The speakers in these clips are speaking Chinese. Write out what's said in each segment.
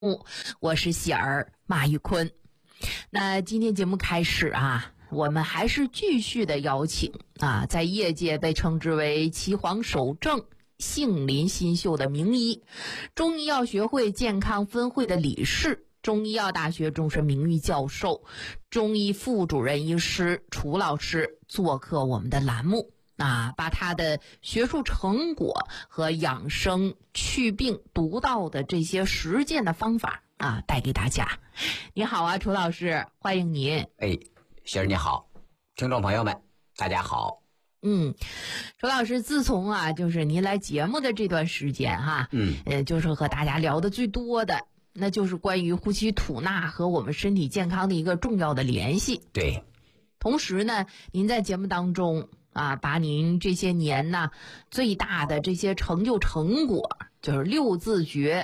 我是喜儿马玉坤。那今天节目开始啊，我们还是继续的邀请在业界被称之为岐黄首正杏林新秀的名医，中医药学会健康分会的理事，中医药大学终身名誉教授，中医副主任医师楚老师做客我们的栏目把他的学术成果和养生祛病独到的这些实践的方法带给大家。你好啊，楚老师，欢迎您。 喜儿你好，听众朋友们大家好。 楚老师，自从就是您来节目的这段时间就是和大家聊的最多的，那就是关于呼吸吐纳和我们身体健康的一个重要的联系。 对， 同时呢，您在节目当中把您这些年最大的这些成果，就是6字诀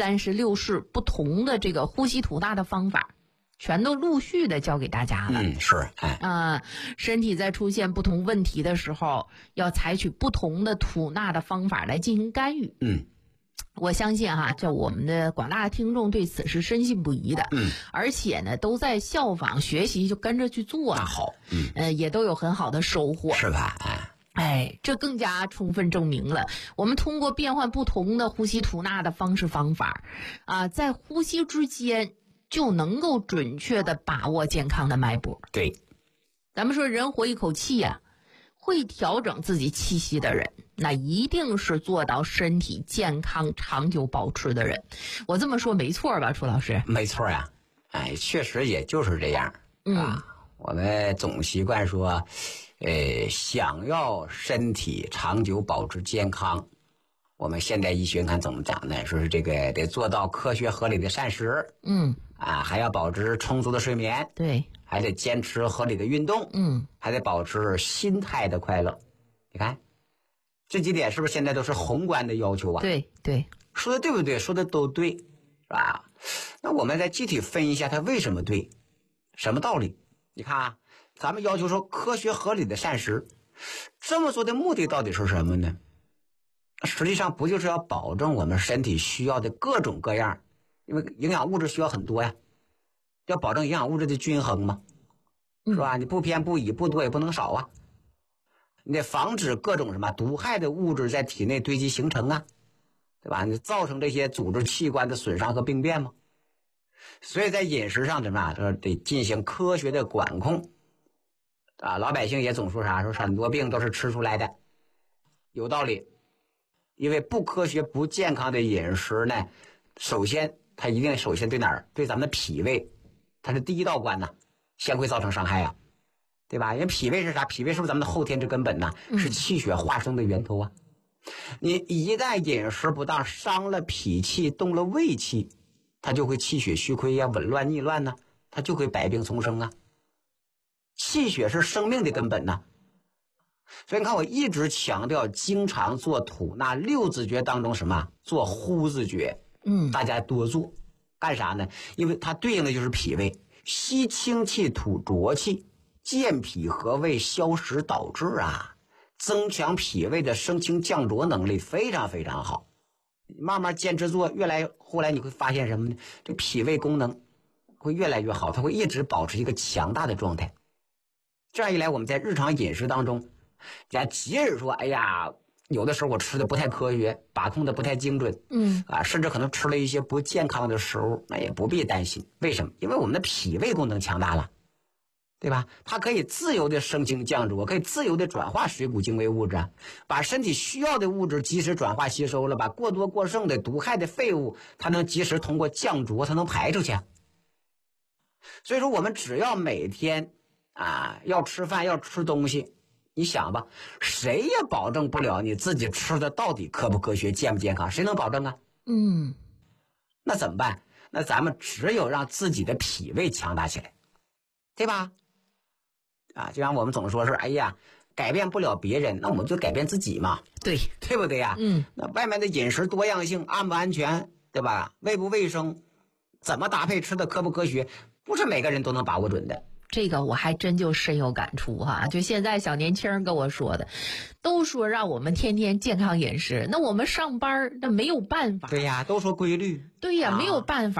36式不同的这个呼吸吐纳的方法，全都陆续的教给大家了。身体在出现不同问题的时候，要采取不同的吐纳的方法来进行干预。我相信这我们的广大的听众对此是深信不疑的。而且呢，都在效仿学习，就跟着去做。 好， 也都有很好的收获， 是吧？ 这更加充分证明了我们通过变换不同的呼吸吐纳的方式方法在呼吸之间就能够准确的把握健康的脉搏。 对， 咱们说人活一口气会调整自己气息的人，那一定是做到身体健康长久保持的人。我这么说没错吧，楚老师？ 没错呀，确实也就是这样。我们总习惯说想要身体长久保持健康，我们现代医学看怎么讲呢？说是这个得做到科学合理的膳食，还要保持充足的睡眠， 对， 还得坚持合理的运动，还得保持心态的快乐。你看这几点是不是现在都是宏观的要求啊？ 对， 说的对不对？说的都对，是吧？那我们再具体分一下它为什么对，什么道理？你看咱们要求说科学合理的膳食，这么做的目的到底是什么呢？实际上不就是要保证我们身体需要的各种各样，因为营养物质需要很多呀，要保证营养物质的均衡嘛，是吧？你不偏不倚，不多也不能少啊。你得防止各种什么毒害的物质在体内堆积形成对吧？你造成这些组织器官的损伤和病变嘛。所以在饮食上怎么得进行科学的管控老百姓也总说说很多病都是吃出来的，有道理。因为不科学不健康的饮食呢，首先它一定首先对哪儿？对咱们的脾胃，它是第一道关先会造成伤害对吧？因为脾胃是啥？脾胃是不是咱们的后天之根本是气血化生的源头你一旦饮食不当，伤了脾气，动了胃气，它就会气血虚亏紊乱逆乱它就会百病丛生气血是生命的根本所以你看我一直强调经常做吐纳6字诀当中做呼字诀，大家多做。干啥呢？因为它对应的就是脾胃，吸清气吐浊气，健脾和胃，消食导滞增强脾胃的升清降浊能力非常非常好。慢慢坚持做，后来你会发现什么呢？这脾胃功能会越来越好，它会一直保持一个强大的状态。这样一来，我们在日常饮食当中即使说有的时候我吃的不太科学，把控的不太精准，甚至可能吃了一些不健康的食物，那也不必担心。为什么？因为我们的脾胃功能强大了，对吧？它可以自由的升清降浊，可以自由的转化水谷精微物质把身体需要的物质及时转化吸收了，把过多过剩的毒害的废物，它能及时通过降浊，它能排出去所以说我们只要每天要吃饭要吃东西，你想吧，谁也保证不了你自己吃的到底科不科学健不健康，谁能保证那怎么办？那咱们只有让自己的脾胃强大起来，对吧？就像我们总说是改变不了别人，那我们就改变自己嘛，对不对那外面的饮食多样性安不安全，对吧？卫不卫生，怎么搭配吃的科不科学，不是每个人都能把握准的。 这个我还真就深有感触就现在小年轻人跟我说的，都说让我们天天健康饮食，那我们上班那没有办法。 对呀，都说规律。 对呀，没有办法。